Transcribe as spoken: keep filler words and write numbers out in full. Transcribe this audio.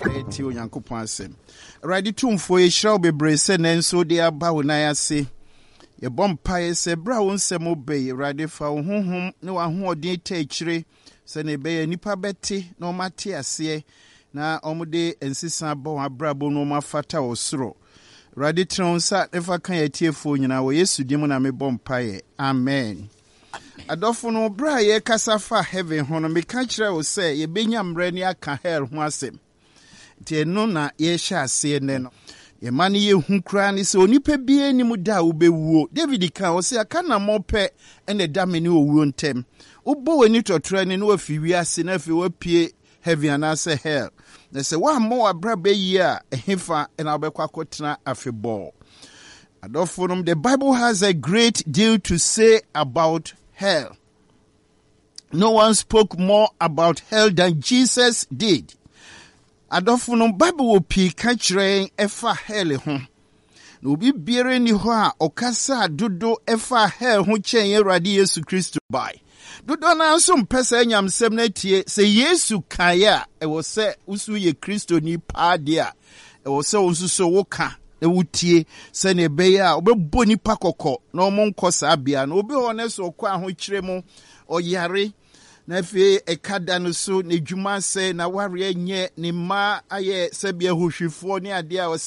eti onyankopon asem ready tumfo ye shall be brace nenso de aba wo nan ase ye bompa ye se bra wo nsem obey ready fa wo honhom ne wa ho odin ta akire se ne be ye nipa beti na o mate ase na omude ensisa ba wa brabo no mafata osoro ready tronsa nefa kan ye tiefo nyina wo Yesu dim na me bompa ye amen. Adofo no bra ye kasafa heaven hono me ka kire wo se ye benya mra ni aka hell ho asem tie no na ye hya ase ne no ye mane ye hu kra ni se onipa bie ni mu da wo bewuo David kan wo se aka na mope ene da me ni owuo ntem ubo wani totra ni no afi wi ase na afi wapie heaven ana se hell na se wa mo wa bra be yi a ehefa ena obekwa kotena afebol. Adofo, the Bible has a great deal to say about hell. No one spoke more about hell than Jesus did. Adofo, the Bible will pick catching efa hell ho. No be biere ni ho a okasa dodo efa hell ho chen Awurade Yesu Kristo bai. Dodo na nso mpesa enyamsem na tie se Yesu kaya e wo se usu ye Kristo ni pa dia e wo se unsu so woka e wutie se ne be ya obebo nipa kokko na omo nkosa abia na obi ho ne so kwa ho kire mu oyare na fe ekada no so ne dwuma se na ware nye ne ma aye se bia hohwifo ne ade a